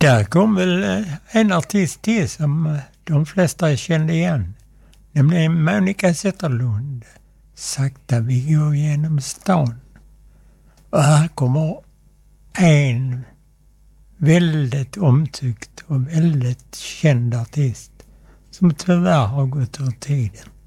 Där kom väl en artist till som de flesta kände igen. Nämligen Monica Zetterlund. Sakta vi går genom stan. Och här kommer en väldigt omtyckt och väldigt känd artist som tyvärr har gått ur tiden.